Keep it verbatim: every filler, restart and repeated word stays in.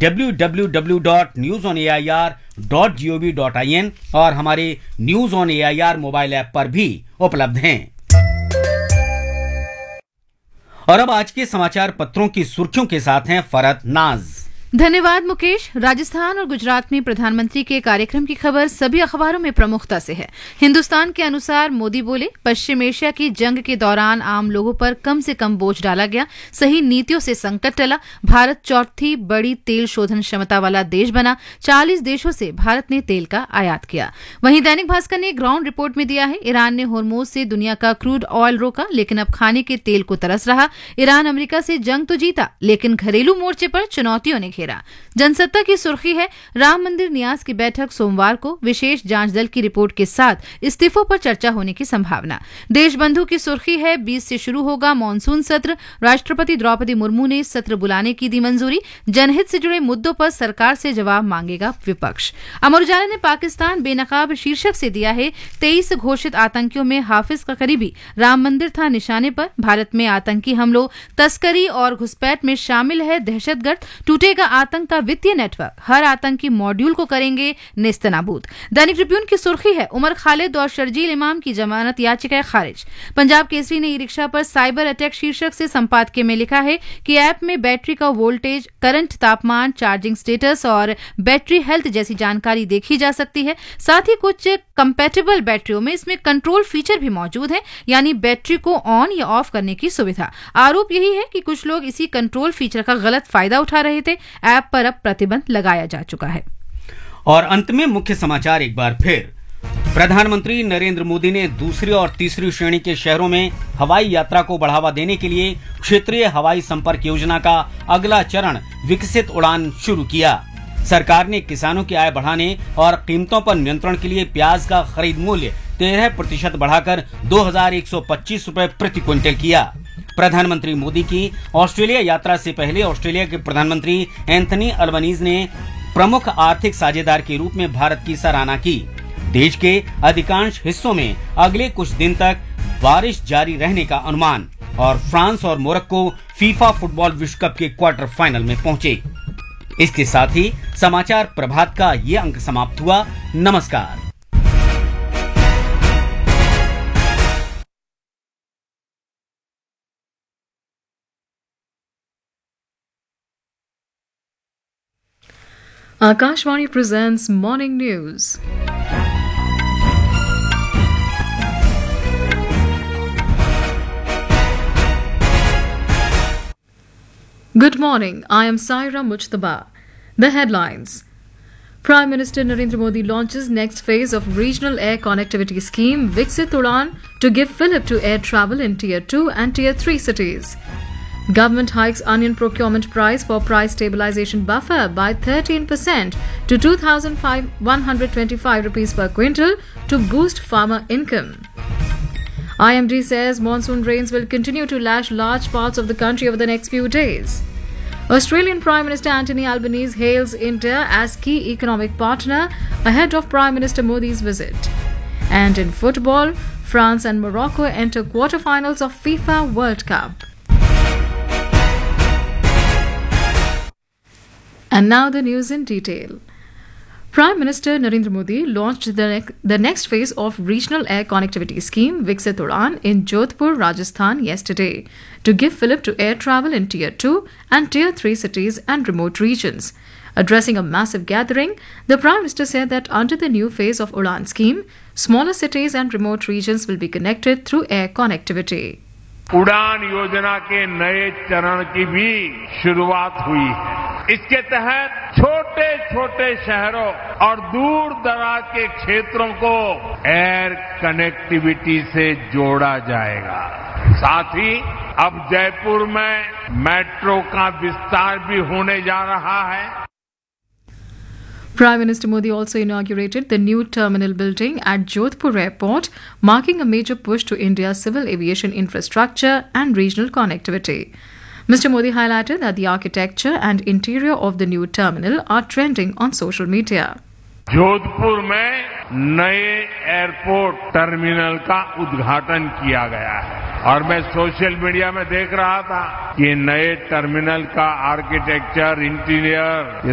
W W W dot news on A I R dot G O V dot I N और हमारे news on A I R mobile app पर भी उपलब्ध हैं। और अब आज के समाचार पत्रों की सुर्खियों के साथ हैं फरहत नाज। धन्यवाद मुकेश। राजस्थान और गुजरात में प्रधानमंत्री के कार्यक्रम की खबर सभी अखबारों में प्रमुखता से है। हिंदुस्तान के अनुसार मोदी बोले, पश्चिम एशिया की जंग के दौरान आम लोगों पर कम से कम बोझ डाला गया, सही नीतियों से संकट टला, भारत चौथी बड़ी तेल शोधन क्षमता वाला देश बना, चालीस देशों से भारत ने तेल का आयात किया। वहीं दैनिक भास्कर ने ग्राउंड रिपोर्ट में दिया है, ईरान ने होर्मुज से दुनिया का क्रूड ऑयल रोका, लेकिन अब खाने के तेल को तरस रहा। ईरान अमेरिका से जंग तो जीता, लेकिन घरेलू मोर्चे पर चुनौतियों ने जनसत्ता की सुर्खी है, राम मंदिर न्यास की बैठक सोमवार को, विशेष जांच दल की रिपोर्ट के साथ इस्तीफों पर चर्चा होने की संभावना। देशबंधु की सुर्खी है, बीस से शुरू होगा मानसून सत्र, राष्ट्रपति द्रौपदी मुर्मू ने सत्र बुलाने की दी मंजूरी, जनहित से जुड़े मुद्दों पर सरकार से जवाब मांगेगा विपक्ष। अमर उजाला ने पाकिस्तान बेनकाब शीर्षक से दिया है, तेईस घोषित आतंकियों में हाफिज का करीबी, राम मंदिर था निशाने पर, भारत में आतंकी हमलों, तस्करी और घुसपैठ में शामिल है दहशतगर्द, टूटेगा आतंक का वित्तीय नेटवर्क, हर आतंकी मॉड्यूल को करेंगे नेस्तनाबूद। दैनिक ट्रिब्यून की सुर्खी है, उमर खालिद और शर्जील इमाम की जमानत याचिका खारिज। पंजाब केसरी ने ई रिक्शा पर साइबर अटैक शीर्षक से संपादकीय में लिखा है कि ऐप में बैटरी का वोल्टेज, करंट, तापमान, चार्जिंग स्टेटस और बैटरी हेल्थ जैसी जानकारी देखी जा सकती है। साथ ही कुछ कंपैटिबल बैटरियों में इसमें कंट्रोल फीचर भी मौजूद है, यानी बैटरी को ऑन या ऑफ करने की सुविधा। आरोप यही है कि कुछ लोग इसी कंट्रोल फीचर का गलत फायदा उठा रहे थे। ऐप पर अब प्रतिबंध लगाया जा चुका है। और अंत में मुख्य समाचार एक बार फिर। प्रधानमंत्री नरेंद्र मोदी ने दूसरी और तीसरी श्रेणी के शहरों में हवाई यात्रा को बढ़ावा देने के लिए क्षेत्रीय हवाई संपर्क योजना का अगला चरण विकसित उड़ान शुरू किया। सरकार ने किसानों की आय बढ़ाने और कीमतों पर नियंत्रण के लिए प्याज का खरीद मूल्य तेरह प्रतिशत बढ़ाकर दो हजार एक सौ पच्चीस रूपए प्रति क्विंटल किया। प्रधानमंत्री मोदी की ऑस्ट्रेलिया यात्रा से पहले ऑस्ट्रेलिया के प्रधानमंत्री एंथनी अल्बनीज ने प्रमुख आर्थिक साझेदार के रूप में भारत की सराहना की। देश के अधिकांश हिस्सों में अगले कुछ दिन तक बारिश जारी रहने का अनुमान। और फ्रांस और मोरक्को फीफा फुटबॉल विश्व कप के क्वार्टर फाइनल में पहुंचे। इसके साथ ही समाचार प्रभात का ये अंक समाप्त हुआ। नमस्कार। Akashvani presents Morning News. Good morning, I am Saira Mujtaba. The headlines. Prime Minister Narendra Modi launches next phase of regional air connectivity scheme Viksit Udan to give fillip to air travel in Tier two and Tier three cities. Government hikes onion procurement price for price stabilization buffer by thirteen percent to two thousand one hundred twenty-five rupees per quintal to boost farmer income. I M D says monsoon rains will continue to lash large parts of the country over the next few days. Australian Prime Minister Anthony Albanese hails India as key economic partner ahead of Prime Minister Modi's visit. And in football, France and Morocco enter quarterfinals of FIFA World Cup. And now the news in detail. Prime Minister Narendra Modi launched the, ne- the next phase of regional air connectivity scheme Viksit Udan in Jodhpur, Rajasthan yesterday to give fillip to air travel in Tier two and Tier three cities and remote regions. Addressing a massive gathering, the Prime Minister said that under the new phase of Udan scheme, smaller cities and remote regions will be connected through air connectivity. उड़ान योजना के नए चरण की भी शुरुआत हुई है। इसके तहत छोटे छोटे शहरों और दूर दराज के क्षेत्रों को एयर कनेक्टिविटी से जोड़ा जाएगा। साथ ही अब जयपुर में मेट्रो का विस्तार भी होने जा रहा है। Prime Minister Modi also inaugurated the new terminal building at Jodhpur Airport, marking a major push to India's civil aviation infrastructure and regional connectivity. Mister Modi highlighted that the architecture and interior of the new terminal are trending on social media. Jodhpur में नए airport terminal का उद्घाटन किया गया है और मैं social media में देख रहा था कि नए टर्मिनल का आर्किटेक्चर, इंटीरियर